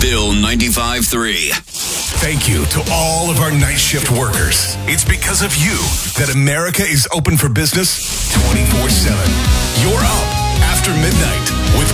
Bill 95.3. Thank you to all of our night shift workers. It's because of you that America is open for business 24/7. You're up after midnight with